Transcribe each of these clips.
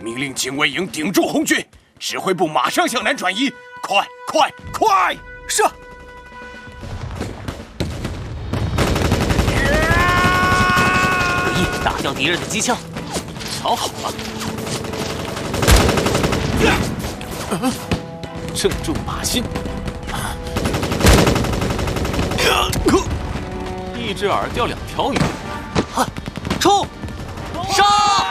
命令警卫营顶住红军，指挥部马上向南转移，快！ 是。 有意打掉敌人的机枪，瞧好了。 正中靶心。一只饵钓两条鱼。 冲！杀！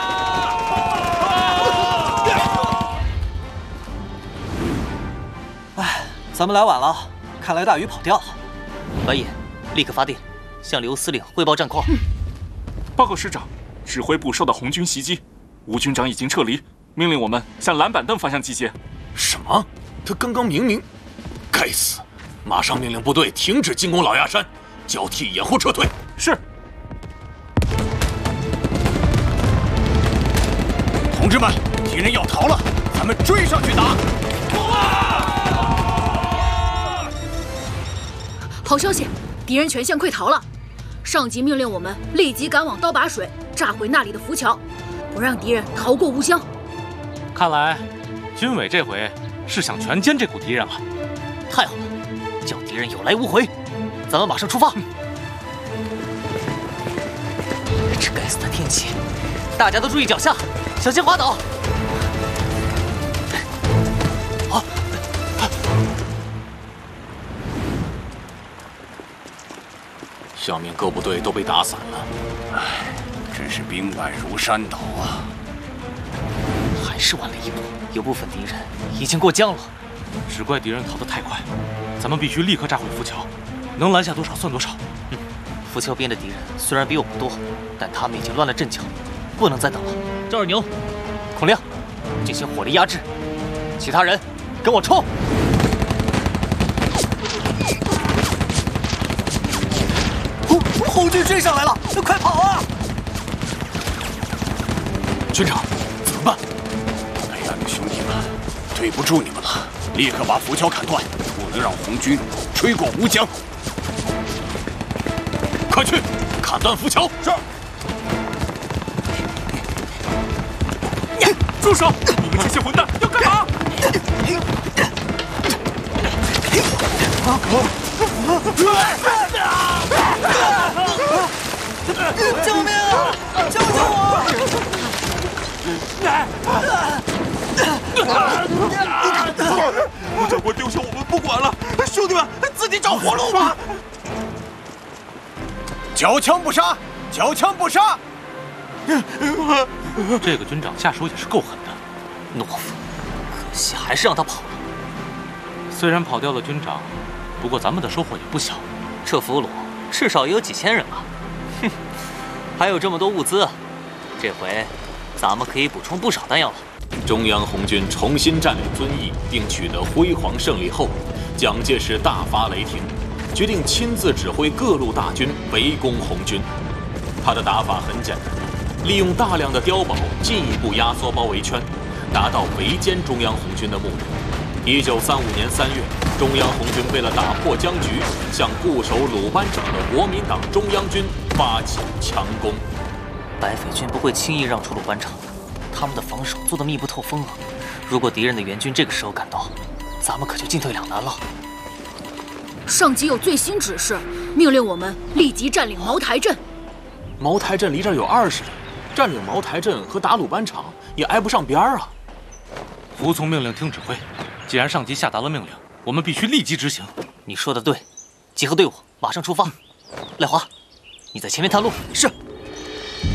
哎，咱们来晚了，看来大鱼跑掉了。 白野，立刻发电，向刘司令汇报战况。 报告师长，指挥部受到红军袭击，吴军长已经撤离，命令我们向蓝板凳方向集结。 什么？他刚刚明明……该死！马上命令部队停止进攻老鸭山，交替掩护撤退。 是。 同志们，敌人要逃了，咱们追上去打！ 好消息，敌人全线溃逃了。上级命令我们立即赶往刀把水，炸毁那里的浮桥，不让敌人逃过吴江。 看来，军委这回是想全歼这股敌人了。 太好了，叫敌人有来无回。咱们马上出发。这该死的天气，大家都注意脚下，小心滑倒。好。 下面各部队都被打散了， 唉，真是兵败如山倒啊！ 还是晚了一步，有部分敌人已经过江了。 只怪敌人逃得太快，咱们必须立刻炸毁浮桥，能拦下多少算多少。 浮桥边的敌人虽然比我们多，但他们已经乱了阵脚，不能再等了。赵二牛、孔亮，进行火力压制，其他人跟我冲！ 红军追上来了，快跑啊！ 军长，怎么办？ 哎呀，兄弟们，对不住你们了，立刻把浮桥砍断，不能让红军吹过吴江。 快去砍断浮桥！ 是。 住手！你们这些混蛋要干嘛？ 救命啊！救救我！ 吴长官丢下我们不管了，兄弟们自己找活路吧！ 缴枪不杀，缴枪不杀！ 这个军长下手也是够狠的， 懦夫，可惜还是让他跑了。 虽然跑掉了军长，不过咱们的收获也不小。 这俘虏至少也有几千人吧？哼，还有这么多物资，这回咱们可以补充不少弹药了。 中央红军重新占领遵义，并取得辉煌胜利后，蒋介石大发雷霆，决定亲自指挥各路大军围攻红军。他的打法很简单，利用大量的碉堡进一步压缩包围圈，达到围歼中央红军的目的。1935年3月，中央红军为了打破僵局，向固守鲁班掌的国民党中央军发起强攻。 白匪军不会轻易让出鲁班掌，他们的防守做得密不透风啊！如果敌人的援军这个时候赶到，咱们可就进退两难了。 上级有最新指示，命令我们立即占领茅台镇。 茅台镇离这儿有20里，占领茅台镇和打鲁班场也挨不上边儿啊！ 服从命令，听指挥。既然上级下达了命令，我们必须立即执行。 你说的对，集合队伍，马上出发。赖华，你在前面探路。 是。